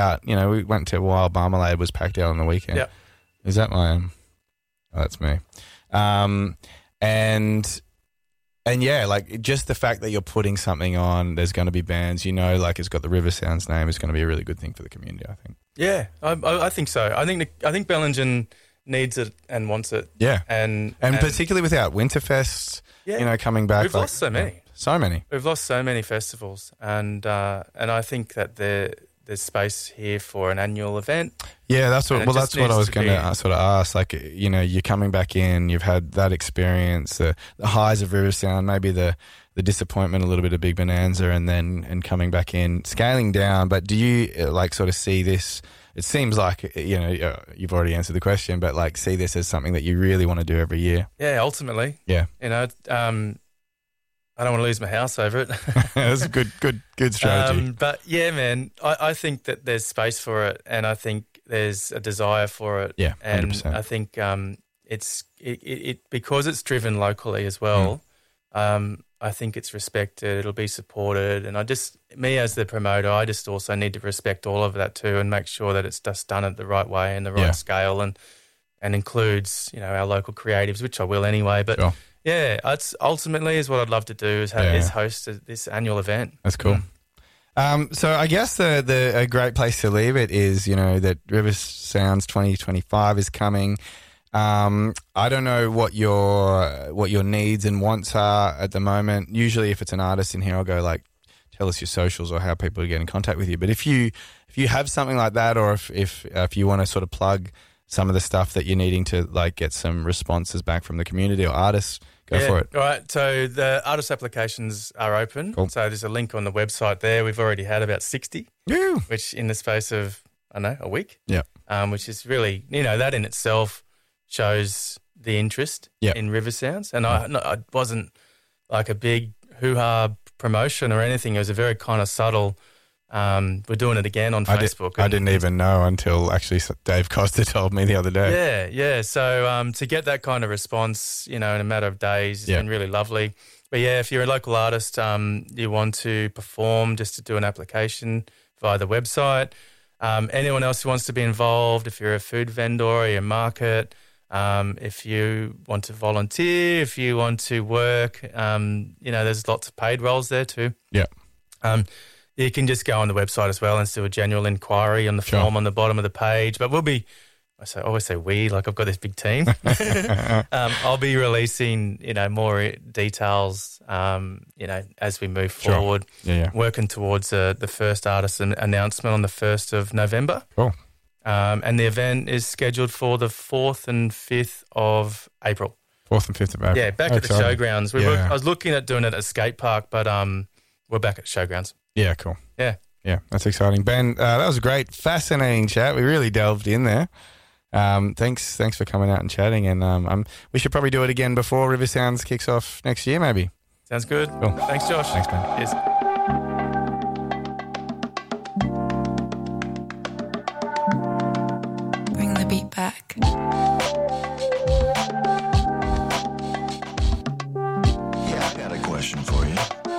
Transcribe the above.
out. You know, we went to Wild Marmalade, was packed out on the weekend. Yeah. Is that my? Oh, that's me. And yeah, like just the fact that you're putting something on, there's going to be bands, you know, like it's got the River Sounds name, is going to be a really good thing for the community, I think. Yeah, I think so. I think Bellingen needs it and wants it. Yeah, and particularly without Winterfest, you know, coming back. We've lost so many. So many. We've lost so many festivals, and I think that there's space here for an annual event. Yeah, that's what I was going to sort of ask. Like, you know, you're coming back in, you've had that experience, the highs of River Sound, maybe the disappointment, a little bit of Big Bonanza, and coming back in, scaling down. But do you like sort of see this? It seems like, you know, you've already answered the question, but like see this as something that you really want to do every year. Yeah, ultimately. Yeah. You know, I don't want to lose my house over it. That's a good strategy. But yeah, man, I think that there's space for it, and I think there's a desire for it. Yeah, 100%. And I think it's because it's driven locally as well. I think it's respected. It'll be supported, and me as the promoter, I just also need to respect all of that too, and make sure that it's just done it the right way and the right scale, and includes, you know, our local creatives, which I will anyway. But sure. Yeah, it's ultimately is what I'd love to do is host this annual event. That's cool. So I guess a great place to leave it is, you know, that River Sounds 2025 is coming. I don't know what your needs and wants are at the moment. Usually, if it's an artist in here, I'll go like, tell us your socials or how people get in contact with you. But if you have something like that, or if you want to sort of plug some of the stuff that you're needing to like get some responses back from the community or artists, go for it. All right. So the artist applications are open. Cool. So there's a link on the website there. We've already had about 60, Woo. Which in the space of, I don't know, a week. Yeah. Which is really, you know, that in itself shows the interest in River Sounds. And I wasn't like a big hoo-ha promotion or anything. It was a very kind of subtle, we're doing it again on Facebook. I didn't even know until actually Dave Costa told me the other day. Yeah. So to get that kind of response, you know, in a matter of days has been really lovely. But yeah, if you're a local artist, you want to perform, just to do an application via the website. Anyone else who wants to be involved, if you're a food vendor or your market, if you want to volunteer, if you want to work, you know, there's lots of paid roles there too. Yeah. You can just go on the website as well and do a general inquiry on the form on the bottom of the page. But I always say we, like I've got this big team. I'll be releasing, you know, more details, you know, as we move forward. Working towards the first artist announcement on the 1st of November. Cool. And the event is scheduled for the 4th and 5th of April. 4th and 5th of April. Yeah, back at the showgrounds. I was looking at doing it at a skate park, but we're back at showgrounds. Yeah, cool. Yeah, that's exciting. Ben, that was a great, fascinating chat. We really delved in there. Thanks for coming out and chatting. And we should probably do it again before River Sounds kicks off next year, maybe. Sounds good. Cool. Thanks, Josh. Thanks, Ben. Cheers. Bring the beat back.